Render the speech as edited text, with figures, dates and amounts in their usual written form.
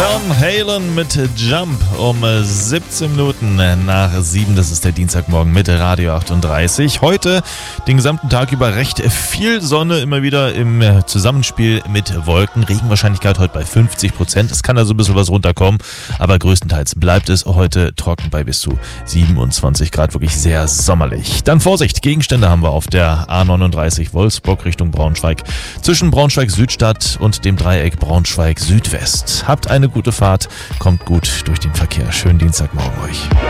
Van Halen mit Jump um 17 Minuten nach 7. Das ist der Dienstagmorgen mit Radio 38. Heute den gesamten Tag über recht viel Sonne, immer wieder im Zusammenspiel mit Wolken. Regenwahrscheinlichkeit heute bei 50%. Es kann also ein bisschen was runterkommen, aber größtenteils bleibt es heute trocken bei bis zu 27 Grad. Wirklich sehr sommerlich. Dann Vorsicht, Gegenstände haben wir auf der A39 Wolfsburg Richtung Braunschweig. Zwischen Braunschweig-Südstadt und dem Dreieck Braunschweig-Südwest. Habt eine gute Fahrt, kommt gut durch den Verkehr. Schönen Dienstagmorgen euch.